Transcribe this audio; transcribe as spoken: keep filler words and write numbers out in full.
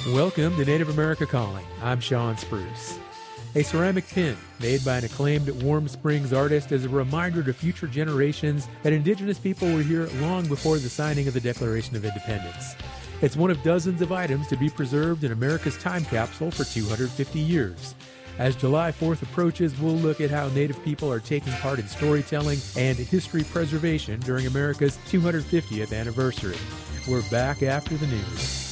Welcome to Native America Calling. I'm Sean Spruce. A ceramic pin made by an acclaimed Warm Springs artist is a reminder to future generations that Indigenous people were here long before the signing of the Declaration of Independence. It's one of dozens of items to be preserved in America's time capsule for two hundred fifty years. As July fourth approaches, we'll look at how Native people are taking part in storytelling and history preservation during America's two hundred fiftieth anniversary. We're back after the news.